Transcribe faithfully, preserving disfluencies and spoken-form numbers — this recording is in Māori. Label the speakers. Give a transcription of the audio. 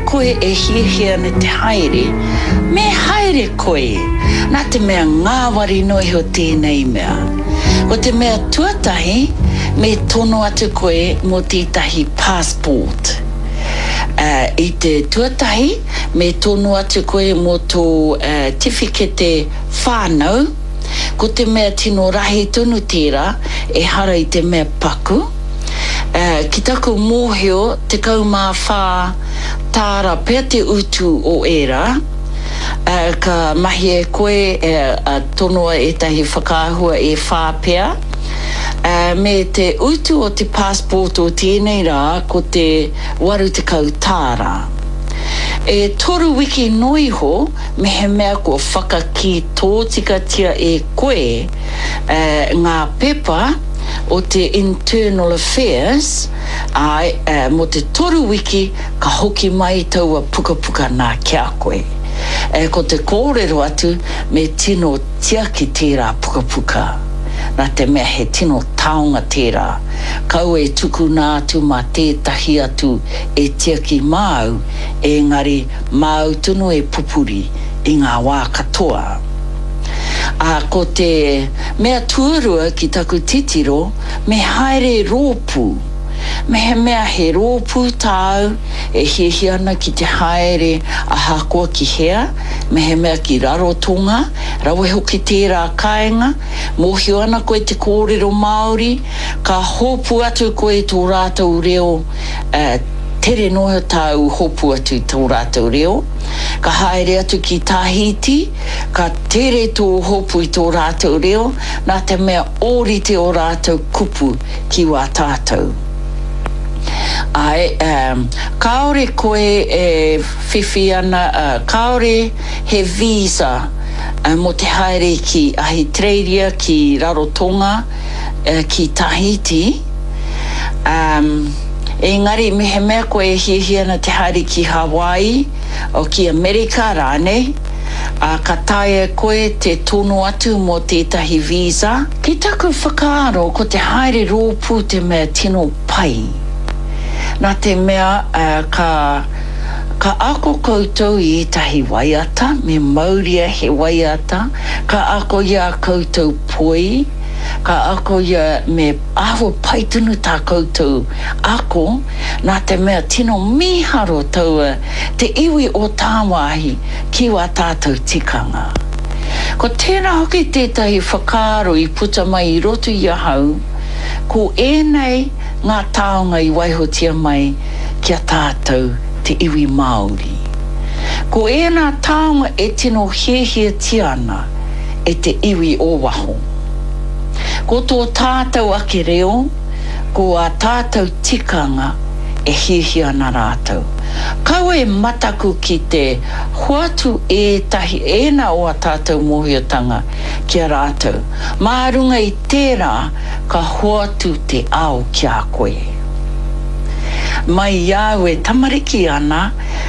Speaker 1: koe e hiehia na te haere, me haere koe, nā te mea ngāwari noi ho tēnei mea. Ko te mea tuatahi, me tono atu koe mo tētahi passport. Uh, I te tuatahi, me tono atu koe mo tō uh, tifikete whānau, ko te mea tino rahi tonu tērā, e hara i te mea paku. Uh, ki taku mōhio, te kaumā whā tāra pēr te utu o era, uh, ka mahi e koe uh, uh, tonoa e tahi whakaahua e whā pēr, uh, me te utu o te passport o tēnei rā, ko te waru te kau tāra. E toru wiki noi ho, me he mea ko whakaki tōtika tia e koe, uh, ngā pepa, o te Internal Affairs, ai, uh, mo te toru wiki, ka hoki mai taua puka puka nā kia koe. E, ko te kōrero atu, me tino tia ki tērā puka puka. Nā te mea he tino taonga tērā. Kau e tuku nā atu mā tētahi atu e tia ki māu, e ngari māu tunu e pupuri i ngā wā katoa. A ko te mea tuarua ki taku titiro, me haere rōpū. Me he mea he rōpū tāu, e hiehia ana ki te haere a hakoa ki hea, me he mea ki rarotonga, rawe hoki tērā kāinga, mōhio ana koe te kōrero Māori, ka hōpū atu koe tō rātou reo, uh, tere noha tāu hopu atu tō rātou reo, ka haere atu ki Tahiti, ka tere tō hopu i tō rātou reo, nā te mea ōrite o rātou kupu ki wā tātou. Ai, um, kaore koe e whiwhi ana, uh, kaore he visa uh, mo te haere ki Ahitreiria, ki Rarotonga, uh, ki Tahiti, um, engari, me he mea koe e hiehia na te haere ki Hawaii, o ki Amerika rānei, a ka taia koe te tono atu mo tētahi visa. Ki taku whakaaro, ko te haere rōpū te mea tino pai. Nā te mea uh, ka, ka ako koutou i etahi waiata, me mauria he waiata, ka ako ia koutou poi, ka ako ia me aho paitunu tā koutou ako, nā te mea tino miharo taua te iwi o tāwahi ki wā tātou tikanga. Ko tēnā hoki tētahi whakaaro i puta mai i roto i ahau, ko ēnei ngā taonga i waihotia mai kia tātou te iwi Māori. Ko ēnā taonga e tino hiehia tiana e te iwi o waho. Ko tō tātou ake reo, ko a tātou tikanga e hiehia na rātou. Kau e mataku ki te huatu e tahi ena o a tātou mohiotanga kia rātou. Mārunga i tērā ka huatu te ao kia koe. Mai iau e tamariki ana,